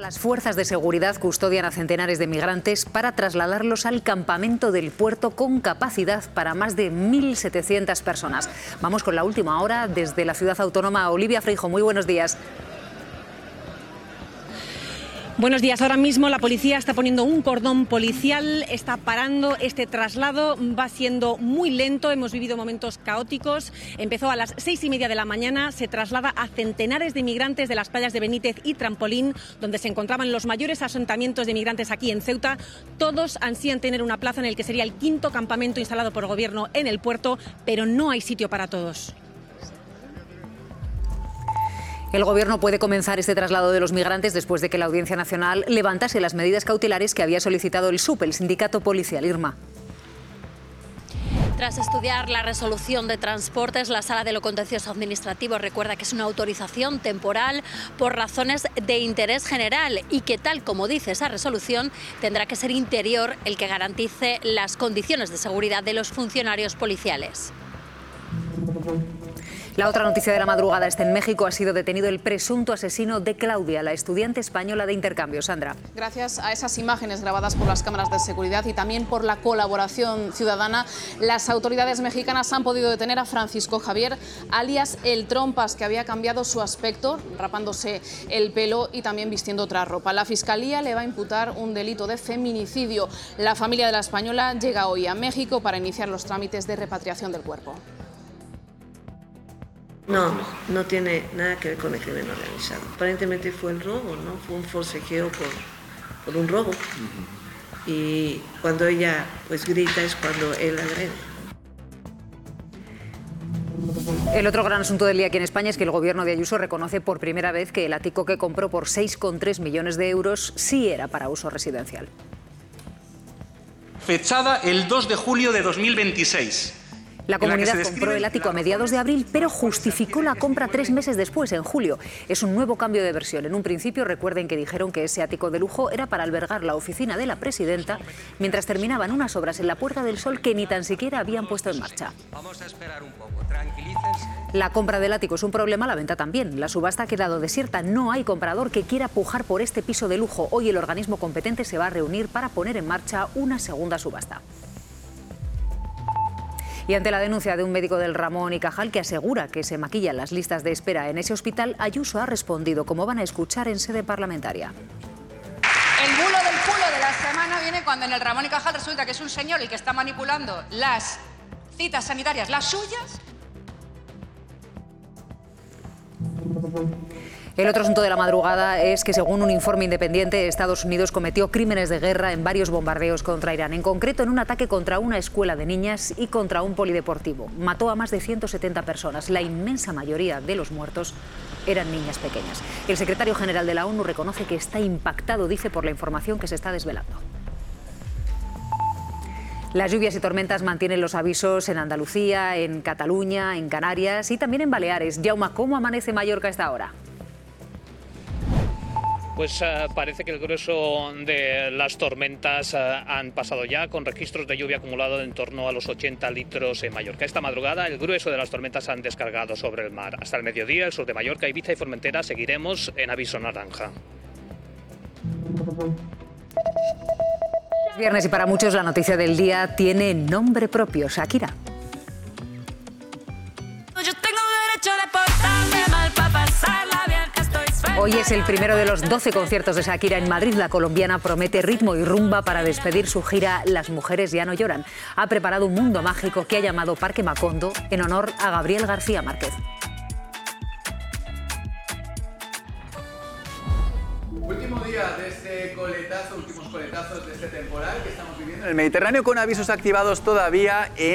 Las fuerzas de seguridad custodian a centenares de migrantes para trasladarlos al campamento del puerto con capacidad para más de 1.700 personas. Vamos con la última hora desde la ciudad autónoma. Olivia Freijo, muy buenos días. Buenos días. Ahora mismo la policía está poniendo un cordón policial, está parando este traslado, va siendo muy lento, hemos vivido momentos caóticos. Empezó a las 6:30 de la mañana, se traslada a centenares de migrantes de las playas de Benítez y Trampolín, donde se encontraban los mayores asentamientos de migrantes aquí en Ceuta. Todos ansían tener una plaza en el que sería el quinto campamento instalado por el gobierno en el puerto, pero no hay sitio para todos. El Gobierno puede comenzar este traslado de los migrantes después de que la Audiencia Nacional levantase las medidas cautelares que había solicitado el SUP, el sindicato policial. Irma. Tras estudiar la resolución de transportes, la Sala de lo Contencioso Administrativo recuerda que es una autorización temporal por razones de interés general y que, tal como dice esa resolución, tendrá que ser Interior el que garantice las condiciones de seguridad de los funcionarios policiales. La otra noticia de la madrugada está en México. Ha sido detenido el presunto asesino de Claudia, la estudiante española de intercambio. Sandra. Gracias a esas imágenes grabadas por las cámaras de seguridad y también por la colaboración ciudadana, las autoridades mexicanas han podido detener a Francisco Javier, alias El Trompas, que había cambiado su aspecto, rapándose el pelo y también vistiendo otra ropa. La Fiscalía le va a imputar un delito de feminicidio. La familia de la española llega hoy a México para iniciar los trámites de repatriación del cuerpo. No tiene nada que ver con el crimen organizado. Aparentemente fue el robo, ¿no? Fue un forcejeo por un robo. Y cuando ella pues grita es cuando él agrede. El otro gran asunto del día aquí en España es que el gobierno de Ayuso reconoce por primera vez que el ático que compró por 6,3 millones de euros sí era para uso residencial. Fechada el 2 de julio de 2026. La comunidad compró el ático a mediados de abril, pero justificó la compra 3 meses después, en julio. Es un nuevo cambio de versión. En un principio, recuerden que dijeron que ese ático de lujo era para albergar la oficina de la presidenta, mientras terminaban unas obras en la Puerta del Sol que ni tan siquiera habían puesto en marcha. Vamos a esperar un poco, tranquilícense. La compra del ático es un problema, la venta también. La subasta ha quedado desierta. No hay comprador que quiera pujar por este piso de lujo. Hoy el organismo competente se va a reunir para poner en marcha una segunda subasta. Y ante la denuncia de un médico del Ramón y Cajal que asegura que se maquillan las listas de espera en ese hospital, Ayuso ha respondido, como van a escuchar en sede parlamentaria. El bulo del culo de la semana viene cuando en el Ramón y Cajal resulta que es un señor el que está manipulando las citas sanitarias, las suyas. El otro asunto de la madrugada es que, según un informe independiente, Estados Unidos cometió crímenes de guerra en varios bombardeos contra Irán, en concreto en un ataque contra una escuela de niñas y contra un polideportivo. Mató a más de 170 personas. La inmensa mayoría de los muertos eran niñas pequeñas. El secretario general de la ONU reconoce que está impactado, dice, por la información que se está desvelando. Las lluvias y tormentas mantienen los avisos en Andalucía, en Cataluña, en Canarias y también en Baleares. Jaume, ¿cómo amanece Mallorca a esta hora? Pues parece que el grueso de las tormentas han pasado ya, con registros de lluvia acumulado en torno a los 80 litros en Mallorca. Esta madrugada el grueso de las tormentas han descargado sobre el mar. Hasta el mediodía, el sur de Mallorca, Ibiza y Formentera seguiremos en aviso naranja. Viernes y para muchos la noticia del día tiene nombre propio, Shakira. Yo tengo derecho de portarme mal para pasarla bien. Hoy es el primero de los 12 conciertos de Shakira en Madrid. La colombiana promete ritmo y rumba para despedir su gira Las mujeres ya no lloran. Ha preparado un mundo mágico que ha llamado Parque Macondo en honor a Gabriel García Márquez. Último día de este coletazo, últimos coletazos de este temporal que estamos viviendo en el Mediterráneo, con avisos activados todavía en